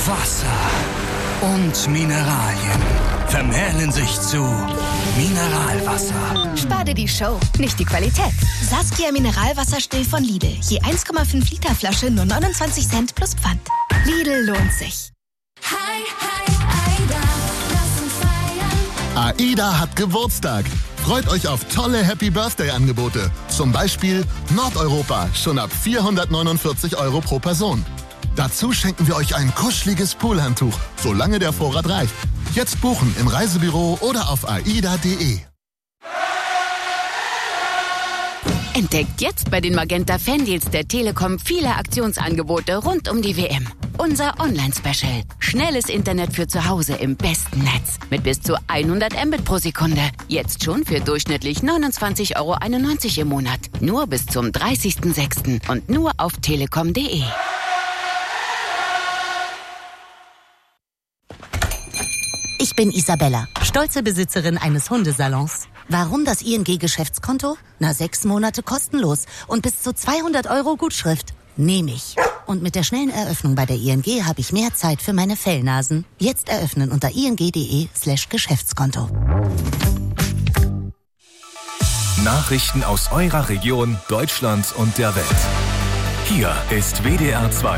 Wasser und Mineralien vermählen sich zu Mineralwasser. Spar dir die Show, nicht die Qualität. Saskia Mineralwasserstill von Lidl. Je 1,5 Liter Flasche nur 29 Cent plus Pfand. Lidl lohnt sich. AIDA, lass uns feiern. AIDA hat Geburtstag. Freut euch auf tolle Happy-Birthday-Angebote. Zum Beispiel Nordeuropa, schon ab 449 € pro Person. Dazu schenken wir euch ein kuscheliges Poolhandtuch, solange der Vorrat reicht. Jetzt buchen im Reisebüro oder auf aida.de. Entdeckt jetzt bei den Magenta Fandeals der Telekom viele Aktionsangebote rund um die WM. Unser Online-Special. Schnelles Internet für zu Hause im besten Netz. Mit bis zu 100 Mbit pro Sekunde. Jetzt schon für durchschnittlich 29,91 € im Monat. Nur bis zum 30.06. und nur auf telekom.de. Ich bin Isabella, stolze Besitzerin eines Hundesalons. Warum das ING-Geschäftskonto? 6 Monate kostenlos und bis zu 200 € Gutschrift. Nehme ich. Und mit der schnellen Eröffnung bei der ING habe ich mehr Zeit für meine Fellnasen. Jetzt eröffnen unter ing.de/Geschäftskonto. Nachrichten aus eurer Region, Deutschland und der Welt. Hier ist WDR 2.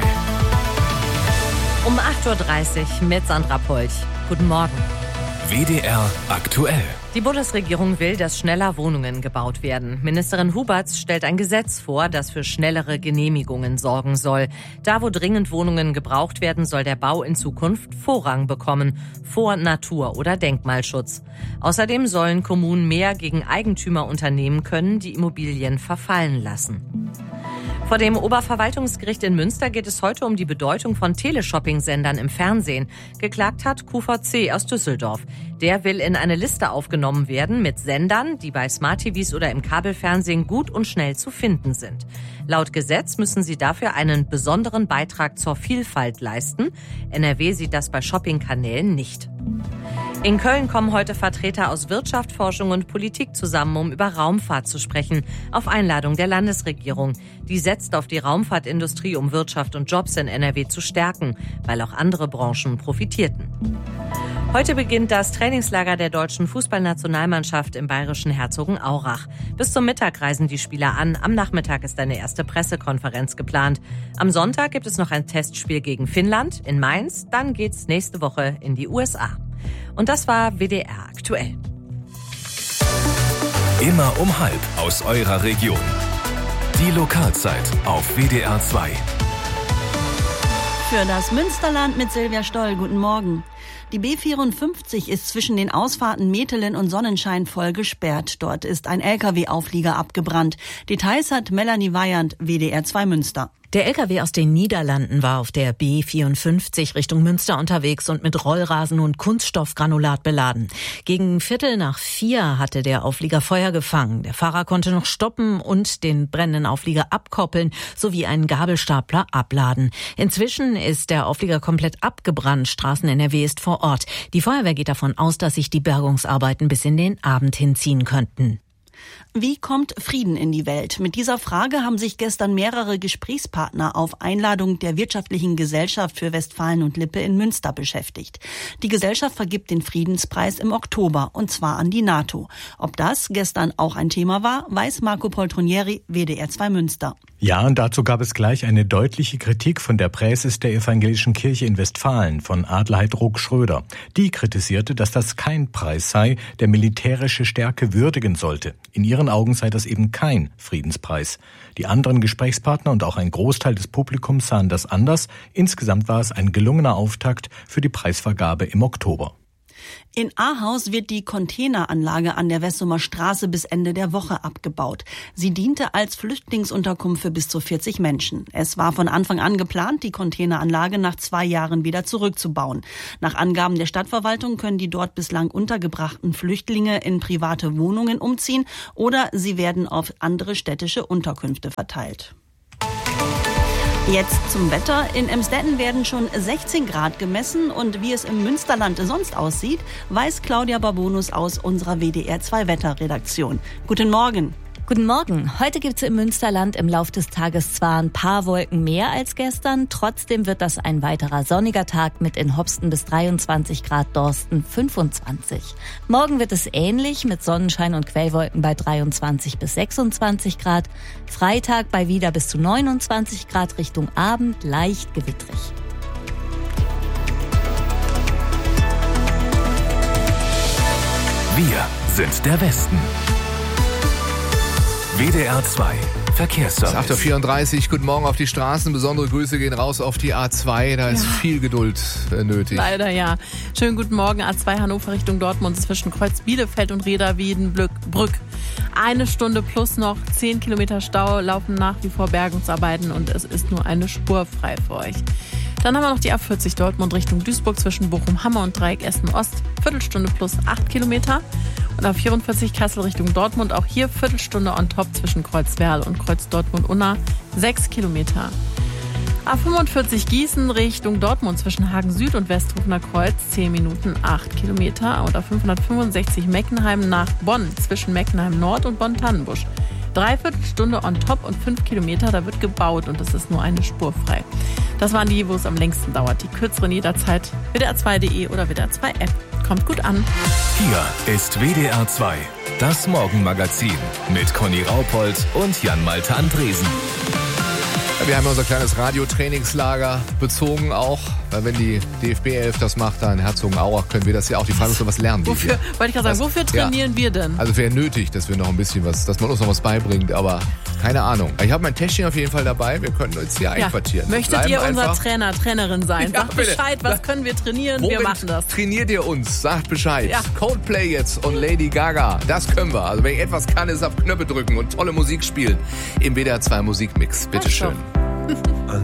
Um 8.30 Uhr mit Sandra Polch. Guten Morgen. WDR aktuell. Die Bundesregierung will, dass schneller Wohnungen gebaut werden. Ministerin Huberts stellt ein Gesetz vor, das für schnellere Genehmigungen sorgen soll. Da, wo dringend Wohnungen gebraucht werden, soll der Bau in Zukunft Vorrang bekommen, vor Natur- oder Denkmalschutz. Außerdem sollen Kommunen mehr gegen Eigentümer unternehmen können, die Immobilien verfallen lassen. Vor dem Oberverwaltungsgericht in Münster geht es heute um die Bedeutung von Teleshopping-Sendern im Fernsehen. Geklagt hat QVC aus Düsseldorf. Der will in eine Liste aufgenommen werden mit Sendern, die bei Smart-TVs oder im Kabelfernsehen gut und schnell zu finden sind. Laut Gesetz müssen sie dafür einen besonderen Beitrag zur Vielfalt leisten. NRW sieht das bei Shopping-Kanälen nicht. In Köln kommen heute Vertreter aus Wirtschaft, Forschung und Politik zusammen, um über Raumfahrt zu sprechen, auf Einladung der Landesregierung. Die setzt auf die Raumfahrtindustrie, um Wirtschaft und Jobs in NRW zu stärken, weil auch andere Branchen profitierten. Heute beginnt das Trainingslager der deutschen Fußballnationalmannschaft im bayerischen Herzogenaurach. Bis zum Mittag reisen die Spieler an. Am Nachmittag ist eine erste Pressekonferenz geplant. Am Sonntag gibt es noch ein Testspiel gegen Finnland in Mainz. Dann geht's nächste Woche in die USA. Und das war WDR aktuell. Immer um 12:30 aus eurer Region. Die Lokalzeit auf WDR 2. Für das Münsterland mit Silvia Stoll. Guten Morgen. Die B54 ist zwischen den Ausfahrten Metelen und Sonnenschein voll gesperrt. Dort ist ein LKW-Auflieger abgebrannt. Details hat Melanie Weyand, WDR 2 Münster. Der LKW aus den Niederlanden war auf der B54 Richtung Münster unterwegs und mit Rollrasen und Kunststoffgranulat beladen. Gegen 3:45 hatte der Auflieger Feuer gefangen. Der Fahrer konnte noch stoppen und den brennenden Auflieger abkoppeln sowie einen Gabelstapler abladen. Inzwischen ist der Auflieger komplett abgebrannt. Straßen-NRW ist vor Ort. Die Feuerwehr geht davon aus, dass sich die Bergungsarbeiten bis in den Abend hinziehen könnten. Wie kommt Frieden in die Welt? Mit dieser Frage haben sich gestern mehrere Gesprächspartner auf Einladung der Wirtschaftlichen Gesellschaft für Westfalen und Lippe in Münster beschäftigt. Die Gesellschaft vergibt den Friedenspreis im Oktober, und zwar an die NATO. Ob das gestern auch ein Thema war, weiß Marco Poltronieri, WDR 2 Münster. Ja, und dazu gab es gleich eine deutliche Kritik von der Präses der Evangelischen Kirche in Westfalen, von Adelheid Ruck-Schröder. Die kritisierte, dass das kein Preis sei, der militärische Stärke würdigen sollte. In ihren Augen sei das eben kein Friedenspreis. Die anderen Gesprächspartner und auch ein Großteil des Publikums sahen das anders. Insgesamt war es ein gelungener Auftakt für die Preisvergabe im Oktober. In Ahaus wird die Containeranlage an der Wessumer Straße bis Ende der Woche abgebaut. Sie diente als Flüchtlingsunterkunft für bis zu 40 Menschen. Es war von Anfang an geplant, die Containeranlage nach 2 Jahren wieder zurückzubauen. Nach Angaben der Stadtverwaltung können die dort bislang untergebrachten Flüchtlinge in private Wohnungen umziehen oder sie werden auf andere städtische Unterkünfte verteilt. Jetzt zum Wetter. In Emsdetten werden schon 16 Grad gemessen und wie es im Münsterland sonst aussieht, weiß Claudia Babonus aus unserer WDR 2 Wetterredaktion. Guten Morgen. Guten Morgen. Heute gibt es im Münsterland im Lauf des Tages zwar ein paar Wolken mehr als gestern, trotzdem wird das ein weiterer sonniger Tag mit in Hopsten bis 23 Grad, Dorsten 25. Morgen wird es ähnlich mit Sonnenschein und Quellwolken bei 23 bis 26 Grad. Freitag bei wieder bis zu 29 Grad, Richtung Abend leicht gewittrig. Wir sind der Westen. WDR 2 Verkehrsservice. 8:34 Uhr, guten Morgen auf die Straßen. Besondere Grüße gehen raus auf die A2. Da ist viel Geduld nötig. Leider ja. Schönen guten Morgen. A2 Hannover Richtung Dortmund zwischen Kreuz Bielefeld und Reda-Wiedenbrück. 1 Stunde plus noch 10 Kilometer Stau, laufen nach wie vor Bergungsarbeiten und es ist nur eine Spur frei für euch. Dann haben wir noch die A40 Dortmund Richtung Duisburg zwischen Bochum-Hammer und Dreieck Essen-Ost. Viertelstunde plus 8 Kilometer. Und A44 Kassel Richtung Dortmund, auch hier Viertelstunde on top zwischen Kreuz-Werl und Kreuz-Dortmund-Unna, 6 Kilometer. A45 Gießen Richtung Dortmund zwischen Hagen Süd und Westhofener Kreuz, 10 Minuten, 8 Kilometer. Und A565 Meckenheim nach Bonn zwischen Meckenheim Nord und Bonn-Tannenbusch. 3/4 Stunde on top und 5 Kilometer, da wird gebaut und es ist nur eine Spur frei. Das waren die, wo es am längsten dauert. Die kürzeren jederzeit WDR2.de oder WDR2-App. Kommt gut an. Hier ist WDR 2, das Morgenmagazin mit Conny Raupold und Jan-Malte Andresen. Wir haben unser kleines Radiotrainingslager bezogen auch, weil wenn die DFB 11 das macht, dann Herzogenaurach, können wir das ja auch. Die Frage ist, was lernen wir? Wollte ich gerade sagen, wofür trainieren wir denn? Also wäre nötig, dass wir noch ein bisschen was, dass man uns noch was beibringt, aber keine Ahnung. Ich habe mein Täschchen auf jeden Fall dabei, wir können uns hier einquartieren. Möchtet ihr unser Trainer, Trainerin sein? Sagt Bescheid, was können wir trainieren? Wir machen das. Trainiert ihr uns? Sagt Bescheid. Ja. Coldplay jetzt und Lady Gaga, das können wir. Also wenn ich etwas kann, ist auf Knöpfe drücken und tolle Musik spielen im WDR 2 Musikmix. Bitteschön.